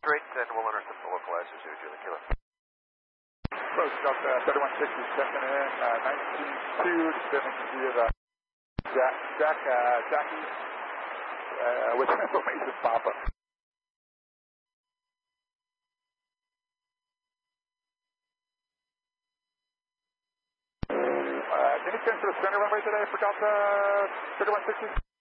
Great, and we'll intercept the localizer 0 Kilo. Approach Delta 3160, checking in, 19-2, descending via the Jackie, with information Papa. Any chance for the center runway today for Delta 3160?